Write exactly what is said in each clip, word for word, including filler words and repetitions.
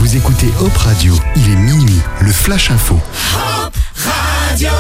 Vous écoutez Hop Radio, il est minuit, le Flash Info. Hop Radio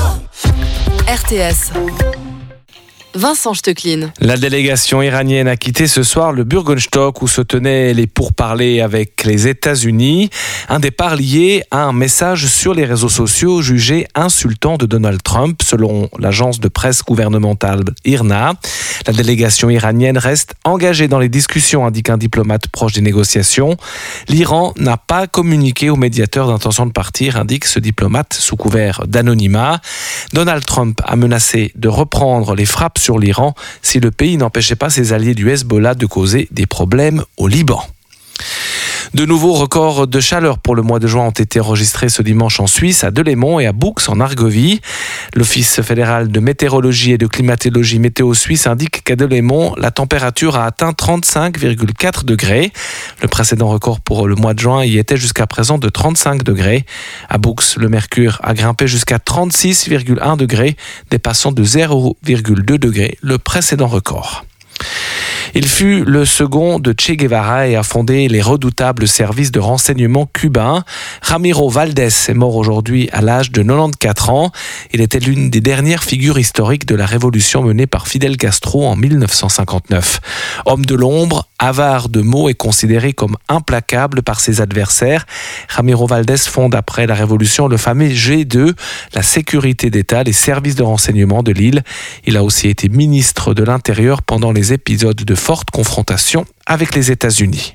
R T S. Vincent Stecklin. La délégation iranienne a quitté ce soir le Bürgenstock où se tenaient les pourparlers avec les États-Unis. Un départ lié à un message sur les réseaux sociaux jugé insultant de Donald Trump, selon l'agence de presse gouvernementale I R N A. La délégation iranienne reste engagée dans les discussions, indique un diplomate proche des négociations. L'Iran n'a pas communiqué au médiateur d'intention de partir, indique ce diplomate sous couvert d'anonymat. Donald Trump a menacé de reprendre les frappes sur l'Iran si le pays n'empêchait pas ses alliés du Hezbollah de causer des problèmes au Liban. De nouveaux records de chaleur pour le mois de juin ont été enregistrés ce dimanche en Suisse, à Delémont et à Boux en Argovie. L'Office fédéral de météorologie et de climatologie météo suisse indique qu'à Delémont, la température a atteint trente-cinq virgule quatre degrés. Le précédent record pour le mois de juin y était jusqu'à présent de trente-cinq degrés. À Boux, le mercure a grimpé jusqu'à trente-six virgule un degrés, dépassant de zéro virgule deux degrés le précédent record. Il fut le second de Che Guevara et a fondé les redoutables services de renseignement cubains. Ramiro Valdés est mort aujourd'hui à l'âge de quatre-vingt-quatorze ans. Il était l'une des dernières figures historiques de la révolution menée par Fidel Castro en mille neuf cent cinquante-neuf. Homme de l'ombre, avare de mots et considéré comme implacable par ses adversaires, Ramiro Valdés fonde après la révolution le fameux G deux, la sécurité d'État, les services de renseignement de l'île. Il a aussi été ministre de l'Intérieur pendant les épisodes de forte confrontation avec les États-Unis.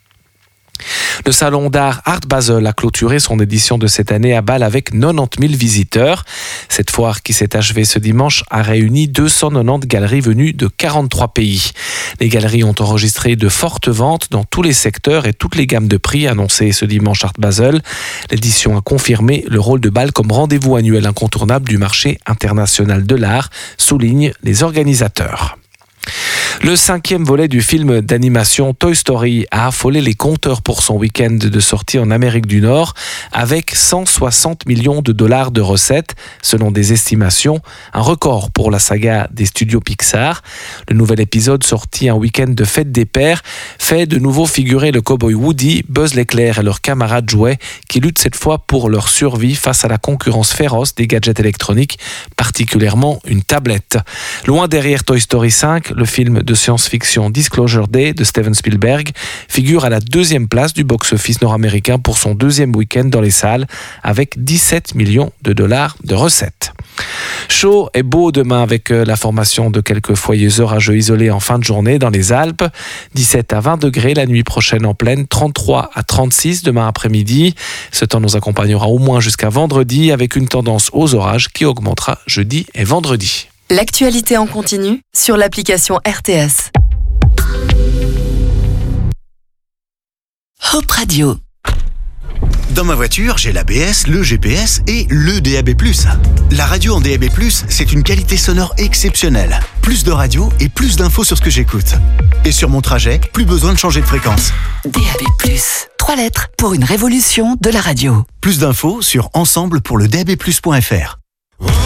Le salon d'art Art Basel a clôturé son édition de cette année à Bâle avec quatre-vingt-dix mille visiteurs. Cette foire qui s'est achevée ce dimanche a réuni deux cent quatre-vingt-dix galeries venues de quarante-trois pays. Les galeries ont enregistré de fortes ventes dans tous les secteurs et toutes les gammes de prix annoncées ce dimanche Art Basel. L'édition a confirmé le rôle de Bâle comme rendez-vous annuel incontournable du marché international de l'art, soulignent les organisateurs. Le cinquième volet du film d'animation Toy Story a affolé les compteurs pour son week-end de sortie en Amérique du Nord avec cent soixante millions de dollars de recettes, selon des estimations, un record pour la saga des studios Pixar. Le nouvel épisode, sorti un week-end de fête des pères, fait de nouveau figurer le cow-boy Woody, Buzz l'éclair et leurs camarades jouets qui luttent cette fois pour leur survie face à la concurrence féroce des gadgets électroniques, particulièrement une tablette. Loin derrière Toy Story cinq, le film de science-fiction Disclosure Day de Steven Spielberg figure à la deuxième place du box-office nord-américain pour son deuxième week-end dans les salles avec dix-sept millions de dollars de recettes. Chaud et beau demain avec la formation de quelques foyers orageux isolés en fin de journée dans les Alpes. dix-sept à vingt degrés la nuit prochaine en plaine, trente-trois à trente-six demain après-midi. Ce temps nous accompagnera au moins jusqu'à vendredi avec une tendance aux orages qui augmentera jeudi et vendredi. L'actualité en continu sur l'application R T S. Hop Radio. Dans ma voiture, j'ai l'A B S, le G P S et le D A B plus. La radio en D A B plus, c'est une qualité sonore exceptionnelle. Plus de radio et plus d'infos sur ce que j'écoute. Et sur mon trajet, plus besoin de changer de fréquence. D A B plus, trois lettres pour une révolution de la radio. Plus d'infos sur ensemble pour le D A B plus point F R.